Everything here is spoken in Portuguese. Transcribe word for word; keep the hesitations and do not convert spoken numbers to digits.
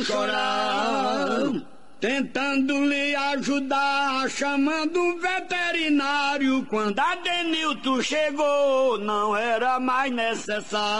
chorar, tentando lhe ajudar, chamando um veterinário. Quando Adenilton chegou, não era mais necessário.